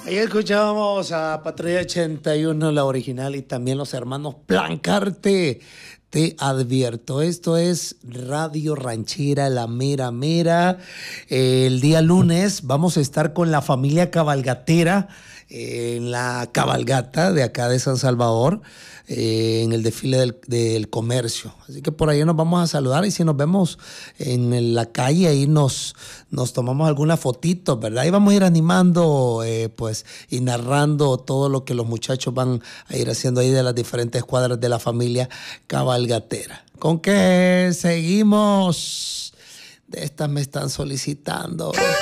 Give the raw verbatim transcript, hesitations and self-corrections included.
Ahí escuchábamos a Patrulla ochenta y uno, la original, y también los hermanos Plancarte. Te advierto, esto es Radio Ranchera, la mera mera. Eh, el día lunes vamos a estar con la familia cabalgatera eh, en la cabalgata de acá de San Salvador, eh, en el desfile del, del comercio. Así que por ahí nos vamos a saludar, y si nos vemos en la calle, ahí nos, nos tomamos algunas fotitos, ¿verdad? Y vamos a ir animando, eh, pues, y narrando todo lo que los muchachos van a ir haciendo ahí de las diferentes cuadras de la familia cabalgatera. ¿Con qué seguimos? De estas me están solicitando.